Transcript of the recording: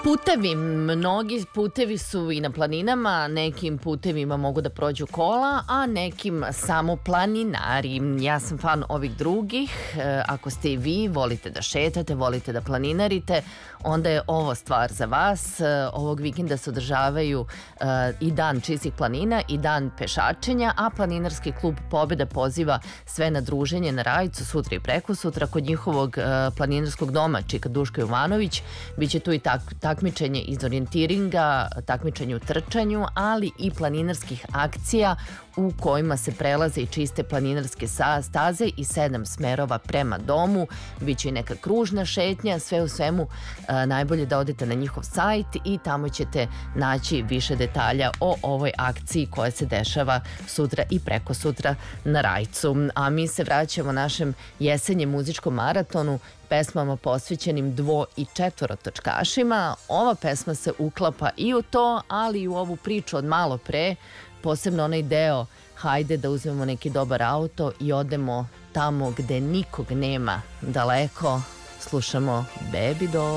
Putevi, mnogi putevi su i na planinama, nekim putevima mogu da prođu kola, a nekim samo planinari. Ja sam fan ovih drugih. Ako ste i vi, volite da šetate, volite da planinarite, onda je ovo stvar za vas. Ovog vikenda se održavaju i dan čistih planina i dan pešačenja, a Planinarski klub Pobjeda poziva sve na druženje na Rajcu sutra i prekosutra kod njihovog planinarskog doma Čika Duško Jovanović. Biće tu i takmičenje iz orijentiringa, takmičenje u trčanju, ali i planinarskih akcija u kojima se prelaze i čiste planinarske staze i 7 smerova prema domu. Biće i neka kružna šetnja, sve u svemu najbolje da odete na njihov sajt i tamo ćete naći više detalja o ovoj akciji koja se dešava sutra i prekosutra na Rajcu. A mi se vraćamo našem jesenjem muzičkom maratonu pesmama posvećenim dvo- i četvorotočkašima. Ova pesma se uklapa i u to, ali i u ovu priču od malo pre, posebno onaj deo hajde da uzmemo neki dobar auto i odemo tamo gde nikog nema daleko. Slušamo Baby Doll.